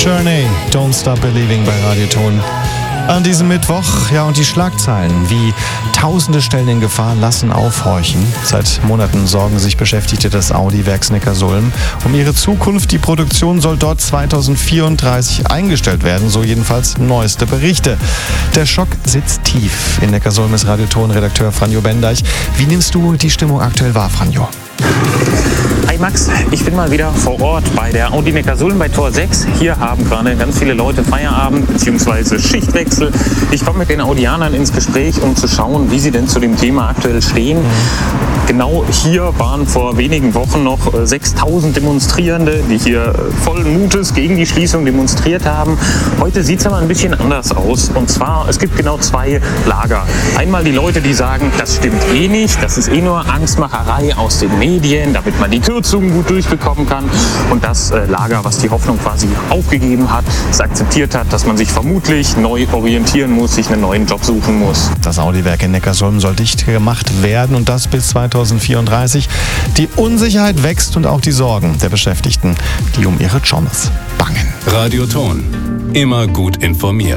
Journey, Don't Stop Believing bei Radioton. An diesem Mittwoch, ja, und die Schlagzeilen wie Tausende Stellen in Gefahr lassen aufhorchen. Seit Monaten sorgen sich Beschäftigte des Audi-Werks Neckarsulm um ihre Zukunft. Die Produktion soll dort 2034 eingestellt werden, so jedenfalls neueste Berichte. Der Schock sitzt tief. In Neckarsulm ist Radioton-Redakteur Franjo Bendeich. Wie nimmst du die Stimmung aktuell wahr, Franjo? Hi Max, ich bin mal wieder vor Ort bei der Audi Neckarsulm bei Tor 6. Hier haben gerade ganz viele Leute Feierabend bzw. Schichtwechsel. Ich komme mit den Audianern ins Gespräch, um zu schauen, wie sie denn zu dem Thema aktuell stehen. Genau hier waren vor wenigen Wochen noch 6.000 Demonstrierende, die hier vollen Mutes gegen die Schließung demonstriert haben. Heute sieht es aber ein bisschen anders aus. Und zwar, es gibt genau zwei Lager. Einmal die Leute, die sagen, das stimmt eh nicht, das ist eh nur Angstmacherei aus den Medien, damit man die Kürzungen gut durchbekommen kann. Und das Lager, was die Hoffnung quasi aufgegeben hat, es akzeptiert hat, dass man sich vermutlich neu orientieren muss, sich einen neuen Job suchen muss. Das Audi-Werk in Neckarsulm soll dicht gemacht werden und das bis 2034. Die Unsicherheit wächst und auch die Sorgen der Beschäftigten, die um ihre Jobs bangen. Radioton. Immer gut informiert.